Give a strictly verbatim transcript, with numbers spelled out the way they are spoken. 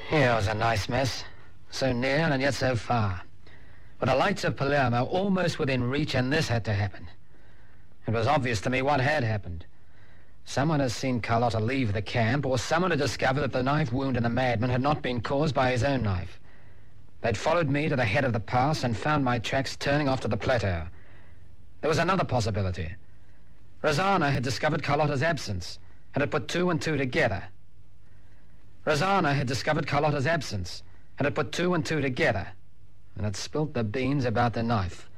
Here was a nice mess. So near and yet so far. With the lights of Palermo almost within reach, and this had to happen. It was obvious to me what had happened. Someone had seen Carlotta leave the camp, or someone had discovered that the knife wound in the madman had not been caused by his own knife. They'd followed me to the head of the pass and found my tracks turning off to the plateau. There was another possibility. Rosanna had discovered Carlotta's absence and had put two and two together. Rosanna had discovered Carlotta's absence and had put two and two together and had spilt the beans about the knife.